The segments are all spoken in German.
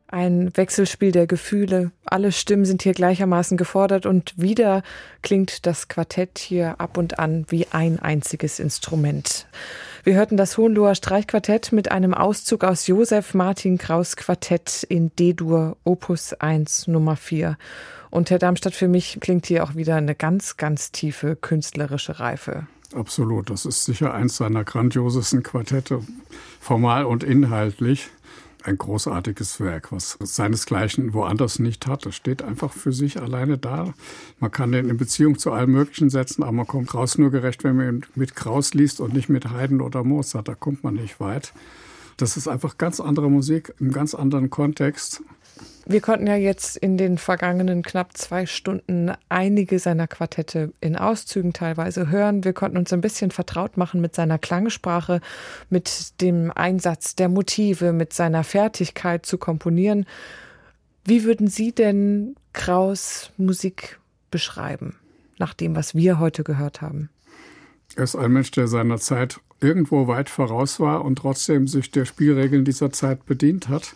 Ein Wechselspiel der Gefühle. Alle Stimmen sind hier gleichermaßen gefordert und wieder klingt das Quartett hier ab und an wie ein einziges Instrument. Wir hörten das Hohenloher Streichquartett mit einem Auszug aus Joseph Martin Kraus' Quartett in D-Dur, Opus 1, Nummer 4. Und Herr Darmstadt, für mich klingt hier auch wieder eine ganz, ganz tiefe künstlerische Reife. Absolut, das ist sicher eins seiner grandiosesten Quartette, formal und inhaltlich. Ein großartiges Werk, was seinesgleichen woanders nicht hat. Das steht einfach für sich alleine da. Man kann den in Beziehung zu allem Möglichen setzen, aber man kommt Kraus nur gerecht, wenn man ihn mit Kraus liest und nicht mit Haydn oder Mozart. Da kommt man nicht weit. Das ist einfach ganz andere Musik, im ganz anderen Kontext. Wir konnten ja jetzt in den vergangenen knapp 2 Stunden einige seiner Quartette in Auszügen teilweise hören. Wir konnten uns ein bisschen vertraut machen mit seiner Klangsprache, mit dem Einsatz der Motive, mit seiner Fertigkeit zu komponieren. Wie würden Sie denn Kraus' Musik beschreiben, nach dem, was wir heute gehört haben? Er ist ein Mensch, der seiner Zeit irgendwo weit voraus war und trotzdem sich der Spielregeln dieser Zeit bedient hat.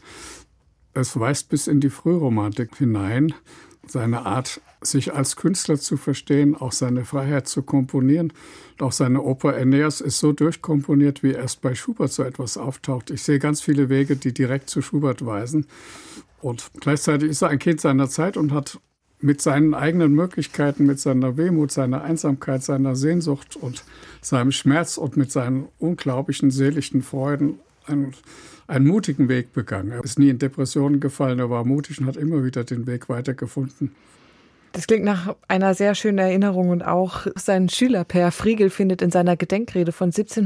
Es weist bis in die Frühromantik hinein, seine Art, sich als Künstler zu verstehen, auch seine Freiheit zu komponieren. Und auch seine Oper Aeneas ist so durchkomponiert, wie erst bei Schubert so etwas auftaucht. Ich sehe ganz viele Wege, die direkt zu Schubert weisen. Und gleichzeitig ist er ein Kind seiner Zeit und hat mit seinen eigenen Möglichkeiten, mit seiner Wehmut, seiner Einsamkeit, seiner Sehnsucht und seinem Schmerz und mit seinen unglaublichen seelischen Freuden einen mutigen Weg begangen. Er ist nie in Depressionen gefallen, er war mutig und hat immer wieder den Weg weitergefunden. Das klingt nach einer sehr schönen Erinnerung und auch sein Schüler Per Frigel findet in seiner Gedenkrede von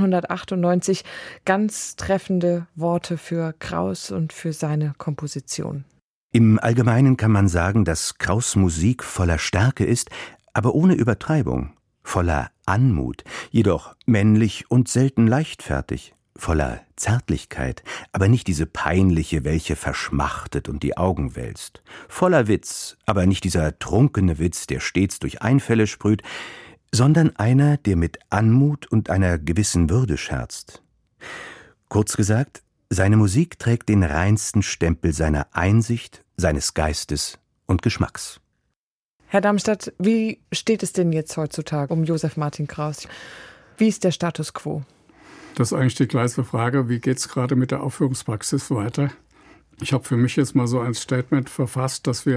1798 ganz treffende Worte für Kraus und für seine Komposition. Im Allgemeinen kann man sagen, dass Kraus' Musik voller Stärke ist, aber ohne Übertreibung, voller Anmut, jedoch männlich und selten leichtfertig. Voller Zärtlichkeit, aber nicht diese peinliche, welche verschmachtet und die Augen wälzt. Voller Witz, aber nicht dieser trunkene Witz, der stets durch Einfälle sprüht, sondern einer, der mit Anmut und einer gewissen Würde scherzt. Kurz gesagt, seine Musik trägt den reinsten Stempel seiner Einsicht, seines Geistes und Geschmacks. Herr Darmstadt, wie steht es denn jetzt heutzutage um Joseph Martin Kraus? Wie ist der Status quo? Das ist eigentlich die gleiche Frage, wie geht es gerade mit der Aufführungspraxis weiter? Ich habe für mich jetzt mal so ein Statement verfasst, dass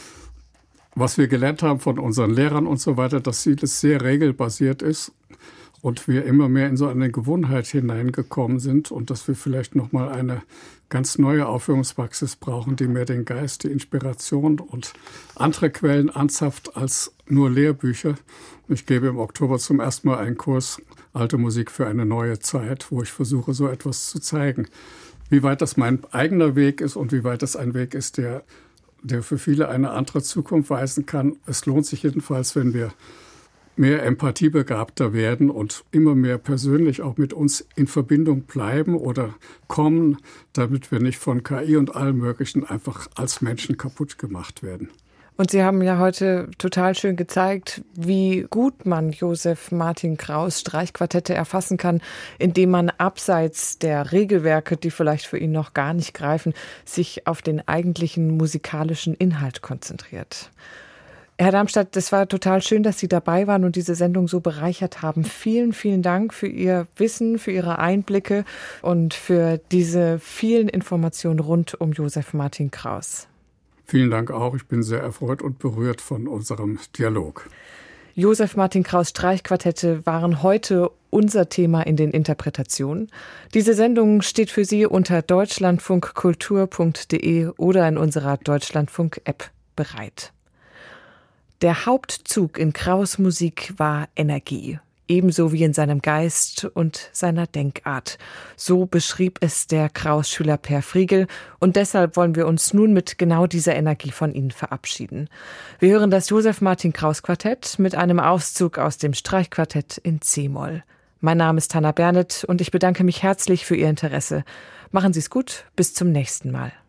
was wir gelernt haben von unseren Lehrern und so weiter, dass vieles sehr regelbasiert ist und wir immer mehr in so eine Gewohnheit hineingekommen sind und dass wir vielleicht nochmal eine ganz neue Aufführungspraxis brauchen, die mehr den Geist, die Inspiration und andere Quellen anzapft als nur Lehrbücher. Ich gebe im Oktober zum ersten Mal einen Kurs Alte Musik für eine neue Zeit, wo ich versuche, so etwas zu zeigen. Wie weit das mein eigener Weg ist und wie weit das ein Weg ist, der für viele eine andere Zukunft weisen kann. Es lohnt sich jedenfalls, wenn wir mehr empathiebegabter werden und immer mehr persönlich auch mit uns in Verbindung bleiben oder kommen, damit wir nicht von KI und allem Möglichen einfach als Menschen kaputt gemacht werden. Und Sie haben ja heute total schön gezeigt, wie gut man Joseph Martin Kraus' Streichquartette erfassen kann, indem man abseits der Regelwerke, die vielleicht für ihn noch gar nicht greifen, sich auf den eigentlichen musikalischen Inhalt konzentriert. Herr Darmstadt, das war total schön, dass Sie dabei waren und diese Sendung so bereichert haben. Vielen, vielen Dank für Ihr Wissen, für Ihre Einblicke und für diese vielen Informationen rund um Joseph Martin Kraus. Vielen Dank auch. Ich bin sehr erfreut und berührt von unserem Dialog. Joseph Martin Kraus' Streichquartette waren heute unser Thema in den Interpretationen. Diese Sendung steht für Sie unter deutschlandfunkkultur.de oder in unserer Deutschlandfunk-App bereit. Der Hauptzug in Kraus' Musik war Energie. Ebenso wie in seinem Geist und seiner Denkart. So beschrieb es der Kraus-Schüler Per Frigel und deshalb wollen wir uns nun mit genau dieser Energie von Ihnen verabschieden. Wir hören das Joseph Martin Kraus Quartett mit einem Auszug aus dem Streichquartett in C-Moll. Mein Name ist Hanna Bernet und ich bedanke mich herzlich für Ihr Interesse. Machen Sie es gut, bis zum nächsten Mal.